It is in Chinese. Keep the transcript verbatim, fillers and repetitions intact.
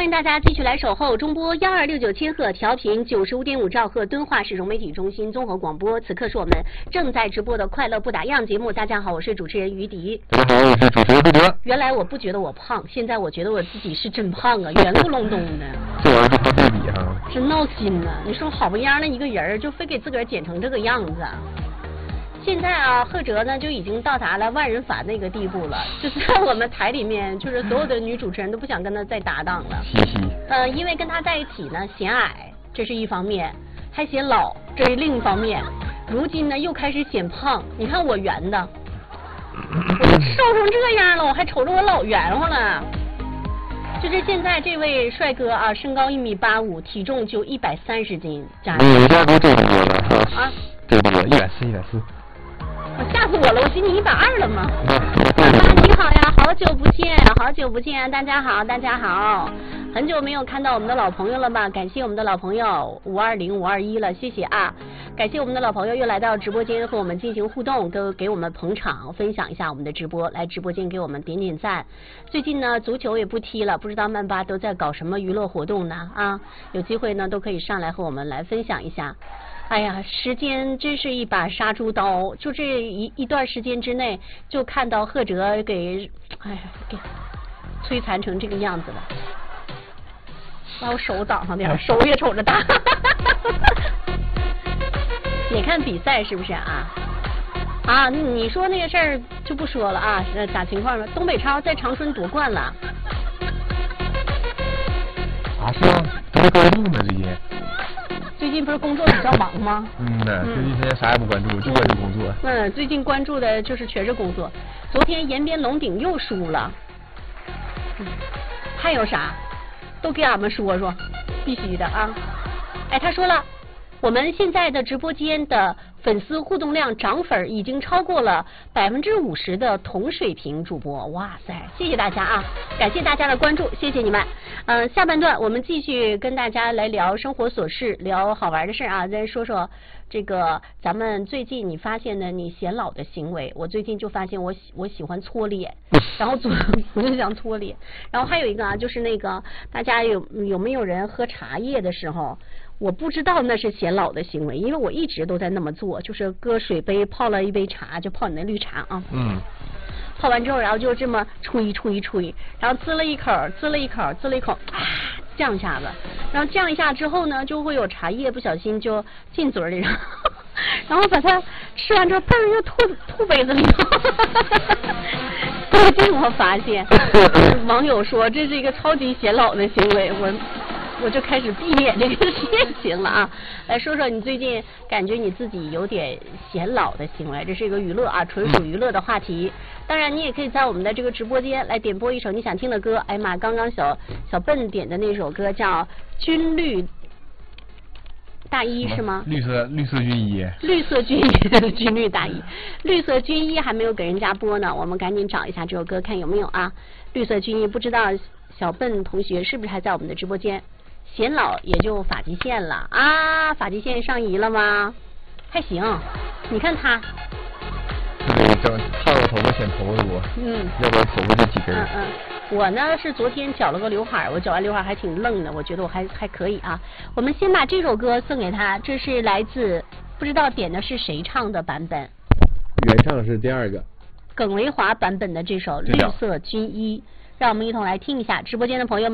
欢迎大家继续来守候中波幺二六九千赫调频九十五点五兆赫敦化市容媒体中心综合广播。此刻是我们正在直播的快乐不打烊节目。大家好，我是主持人于迪。 大家好，我是主持人胡哲。 原来我不觉得我胖，现在我觉得我自己是真胖啊，圆咕隆咚的。 这玩意儿就靠对比哈。 真闹心呐！你说好不样的一个人，就非给自个儿剪成这个样子。现在啊，贺哲呢就已经到达了万人烦那个地步了，就是在我们台里面，就是所有的女主持人都不想跟他再搭档了。 嘻嘻。 呃，因为跟他在一起呢，显矮，这是一方面，还显老，这是另一方面。如今呢，又开始显胖。你看我圆的，我都瘦成这样了，我还瞅着我老圆乎了。就是现在这位帅哥啊，身高一米八五，体重就一百三十斤，加你有家给我这么多了哈？ 啊， 这么多，一百四，一百四。 我吓死我了，我寻思你一百二了吗？爸爸你好呀，好久不见，好久不见，大家好，大家好，很久没有看到我们的老朋友了吧？感谢我们的老朋友五二零五二一了，谢谢啊！感谢我们的老朋友又来到直播间和我们进行互动，都给我们捧场，分享一下我们的直播，来直播间给我们点点赞。最近呢，足球也不踢了，不知道曼巴都在搞什么娱乐活动呢？啊，有机会呢都可以上来和我们来分享一下。哎呀，时间真是一把杀猪刀，就这一一段时间之内，就看到贺哲给，哎呀，给摧残成这个样子了。把我手挡上点，手也瞅着大。也看比赛是不是啊？啊，你说那个事儿就不说了啊，呃，咋情况呢？东北超在长春夺冠了。 啊，是吗？都没关注呢，最近。 最近不是工作比较忙吗？ 嗯的，最近现在啥也不关注，就关注工作。 嗯，最近关注的就是全是工作。昨天延边龙鼎又输了。嗯，还有啥？都给俺们说说，必须的啊！哎，他说了，我们现在的直播间的粉丝互动量涨粉已经超过了百分之五十的同水平主播，哇塞！谢谢大家啊，感谢大家的关注，谢谢你们。嗯、呃，下半段我们继续跟大家来聊生活琐事，聊好玩的事啊，再说说这个咱们最近你发现的你显老的行为。我最近就发现我喜我喜欢搓脸，然后左我就想搓脸，然后还有一个啊，就是那个大家有有没有人喝茶叶的时候？我不知道那是显老的行为，因为我一直都在那么做，就是搁水杯泡了一杯茶，就泡你那绿茶啊。嗯。泡完之后，然后就这么吹吹吹，然后滋了一口，滋了一口，滋了一口，啊，降一下子，然后降一下之后呢，就会有茶叶不小心就进嘴里，然后然后把它吃完之后，嘣儿又吐吐杯子里头。最近我发现，网友说这是一个超级显老的行为，我。我就开始避免这个事情了啊！来说说你最近感觉你自己有点显老的行为，这是一个娱乐啊，纯属娱乐的话题。当然，你也可以在我们的这个直播间来点播一首你想听的歌。哎妈，刚刚小小笨点的那首歌叫《军绿大衣》是吗？ 绿色绿色军衣。 绿色军衣，军绿大衣，绿色军衣还没有给人家播呢，我们赶紧找一下这首歌看有没有啊？绿色军衣，不知道小笨同学是不是还在我们的直播间？显老也就发际线了啊，发际线上移了吗？还行，你看他， 对，整烫个头发显头发多，嗯，要不然头发就几根。 嗯嗯，我呢是昨天绞了个刘海，我绞完刘海还挺愣的，我觉得我还还可以啊。我们先把这首歌送给他，这是来自不知道点的是谁唱的版本， 原唱是第二个， 耿维华版本的这首《绿色军衣》，让我们一同来听一下，直播间的朋友们。